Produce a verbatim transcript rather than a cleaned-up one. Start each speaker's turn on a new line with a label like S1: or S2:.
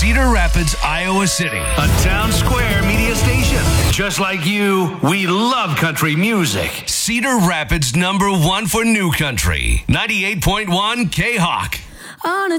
S1: Cedar Rapids, Iowa City. A town square media station. Just like you, we love country music. Cedar Rapids, number one for new country. ninety-eight point one K-Hawk.
S2: On a